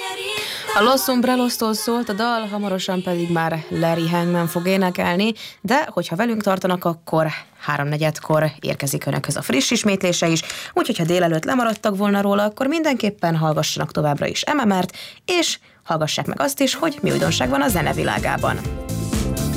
A Los Umbrelostól szólt a dal, hamarosan pedig már Larry Hangman fog énekelni, de hogyha velünk tartanak, akkor 3:4-kor érkezik önökhöz a friss ismétlése is, úgyhogy ha délelőtt lemaradtak volna róla, akkor mindenképpen hallgassanak továbbra is MMR-t, és hallgassák meg azt is, hogy mi újdonság van a zenevilágában.